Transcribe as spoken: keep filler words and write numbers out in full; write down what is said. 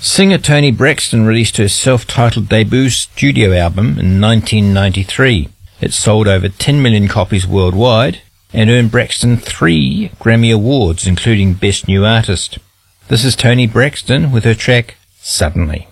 Singer Toni Braxton released her self-titled debut studio album in nineteen ninety-three. It sold over ten million copies worldwide and earned Braxton three Grammy Awards, including Best New Artist. This is Toni Braxton with her track Suddenly.